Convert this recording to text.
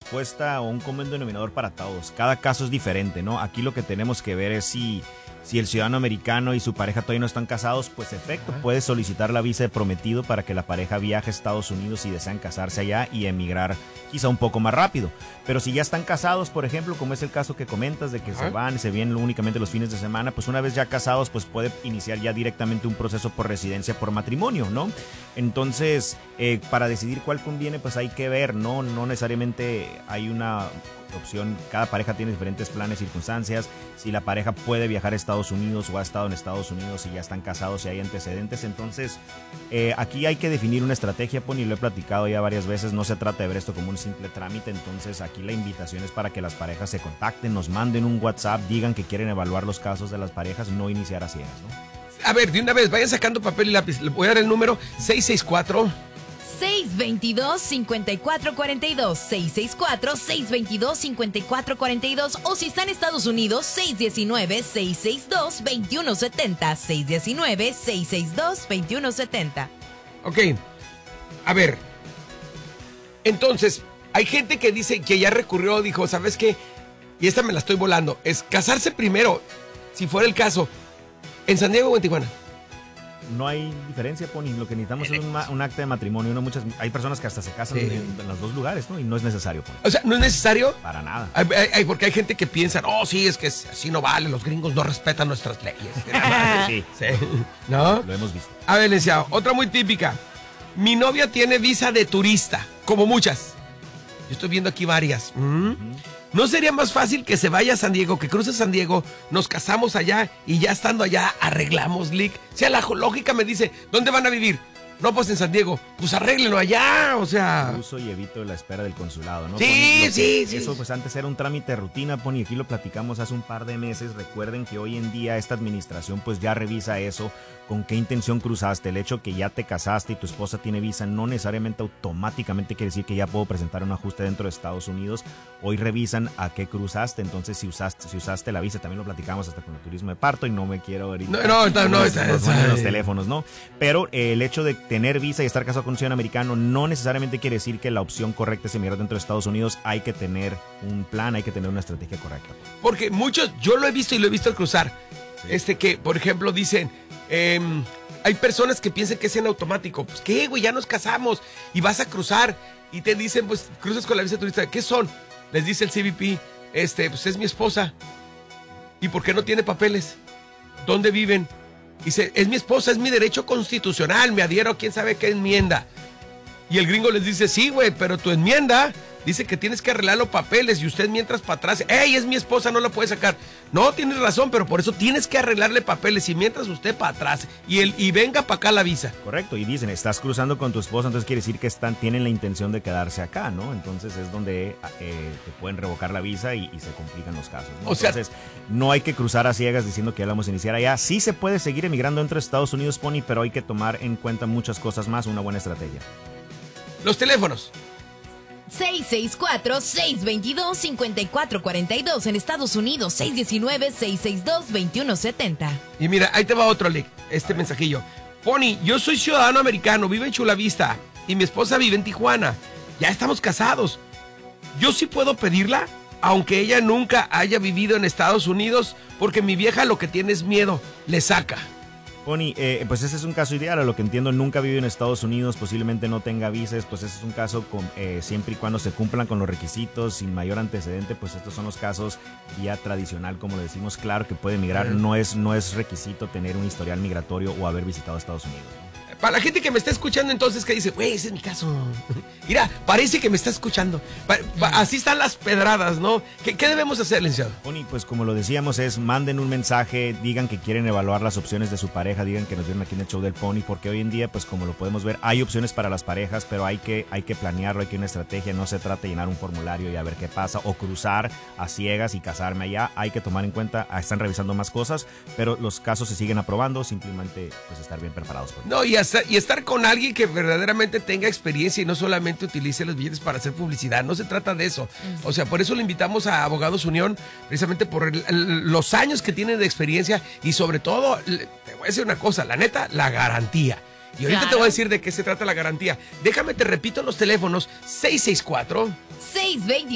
respuesta o un común denominador para todos. Cada caso es diferente, ¿no? Aquí lo que tenemos que ver es si el ciudadano americano y su pareja todavía no están casados, pues efecto, puede solicitar la visa de prometido para que la pareja viaje a Estados Unidos si desean casarse allá y emigrar quizá un poco más rápido. Pero si ya están casados, por ejemplo, como es el caso que comentas de que se vienen únicamente los fines de semana, pues una vez ya casados, pues puede iniciar ya directamente un proceso por residencia por matrimonio, ¿no? Entonces, para decidir cuál conviene, pues hay que ver, ¿no? No necesariamente hay una opción, cada pareja tiene diferentes planes, circunstancias, si la pareja puede viajar a Estados Unidos o ha estado en Estados Unidos, si ya están casados, si hay antecedentes, entonces aquí hay que definir una estrategia, Pony, lo he platicado ya varias veces, no se trata de ver esto como un simple trámite, entonces aquí la invitación es para que las parejas se contacten, nos manden un WhatsApp, digan que quieren evaluar los casos de las parejas, no iniciar a ciegas, ¿no? A ver, de una vez, vayan sacando papel y lápiz, le voy a dar el número 664 622-5442, 664-622-5442 o si está en Estados Unidos, 619-662-2170, 619-662-2170. Ok, a ver, entonces, hay gente que dice que ya recurrió, dijo, ¿sabes qué? Y esta me la estoy volando, es casarse primero, si fuera el caso, ¿en San Diego o en Tijuana? No hay diferencia, Pony. Lo que necesitamos es un acta de matrimonio. Hay personas que hasta se casan en los dos lugares, ¿no? Y no es necesario, Pony. O sea, ¿no es necesario? Para nada. Porque hay gente que piensa, sí, es que así no vale, los gringos no respetan nuestras leyes. Sí. ¿No? Lo hemos visto. A ver, licenciado, otra muy típica. Mi novia tiene visa de turista, como muchas. Yo estoy viendo aquí varias. ¿No sería más fácil que se vaya a San Diego, que cruce San Diego, nos casamos allá y ya estando allá arreglamos, Lick? O sea, la lógica me dice, ¿dónde van a vivir? No, pues en San Diego. Pues arréglenlo allá, o sea. Uso y evito la espera del consulado, ¿no? Sí. Eso pues antes era un trámite de rutina, Pony, aquí lo platicamos hace un par de meses. Recuerden que hoy en día esta administración pues ya revisa eso, con qué intención cruzaste. El hecho que ya te casaste y tu esposa tiene visa no necesariamente automáticamente quiere decir que ya puedo presentar un ajuste dentro de Estados Unidos. Hoy revisan a qué cruzaste, entonces si usaste la visa, también lo platicamos hasta con el turismo de parto y no me quiero ahorita los teléfonos, ¿no? Pero el hecho de tener visa y estar casado con un ciudadano americano no necesariamente quiere decir que la opción correcta es emigrar dentro de Estados Unidos. Hay que tener un plan, hay que tener una estrategia correcta. Porque muchos, yo lo he visto y lo he visto al cruzar. Sí. Que, por ejemplo, dicen, hay personas que piensan que es en automático. Pues, ¿qué, güey? Ya nos casamos y vas a cruzar y te dicen, pues, cruzas con la visa turista. ¿Qué son? Les dice el CBP, pues es mi esposa. ¿Y por qué no tiene papeles? ¿Dónde viven? Dice, es mi esposa, es mi derecho constitucional, me adhiero a quién sabe qué enmienda. Y el gringo les dice, sí, güey, pero tu enmienda dice que tienes que arreglar los papeles y usted mientras para atrás, ¡ey, es mi esposa, no la puede sacar! No, tienes razón, pero por eso tienes que arreglarle papeles y mientras usted para atrás y venga para acá la visa. Correcto, y dicen, estás cruzando con tu esposa, entonces quiere decir que tienen la intención de quedarse acá, ¿no? Entonces es donde te pueden revocar la visa y se complican los casos, ¿no? Entonces no hay que cruzar a ciegas diciendo que ya la vamos a iniciar allá. Sí se puede seguir emigrando dentro de Estados Unidos, Pony, pero hay que tomar en cuenta muchas cosas más, una buena estrategia. Los teléfonos. 664-622-5442 en Estados Unidos, 619-662-2170. Y mira, ahí te va otro link, mensajillo. Pony, yo soy ciudadano americano, vivo en Chula Vista y mi esposa vive en Tijuana. Ya estamos casados. ¿Yo sí puedo pedirla? Aunque ella nunca haya vivido en Estados Unidos, porque mi vieja lo que tiene es miedo, le saca. Pony, pues ese es un caso ideal, a lo que entiendo nunca vive en Estados Unidos, posiblemente no tenga visas, pues ese es un caso siempre y cuando se cumplan con los requisitos, sin mayor antecedente, pues estos son los casos vía tradicional, como le decimos, claro que puede migrar, no es requisito tener un historial migratorio o haber visitado Estados Unidos, ¿no? Para la gente que me está escuchando entonces, que dice, güey, ese es mi caso. Mira, parece que me está escuchando. Así están las pedradas, ¿no? ¿Qué debemos hacer, licenciado? Pony, pues como lo decíamos, manden un mensaje, digan que quieren evaluar las opciones de su pareja, digan que nos vieron aquí en el show del Pony, porque hoy en día, pues como lo podemos ver, hay opciones para las parejas, pero hay que planearlo, hay que una estrategia, no se trata de llenar un formulario y a ver qué pasa, o cruzar a ciegas y casarme allá, hay que tomar en cuenta, están revisando más cosas, pero los casos se siguen aprobando, simplemente pues estar bien preparados. No, y estar con alguien que verdaderamente tenga experiencia y no solamente utilice los billetes para hacer publicidad. No se trata de eso. O sea, por eso le invitamos a Abogados Unión, precisamente por los años que tienen de experiencia y sobre todo, te voy a decir una cosa, la neta, la garantía. Y ahorita te voy a decir de qué se trata la garantía. Déjame, te repito los teléfonos, 664 620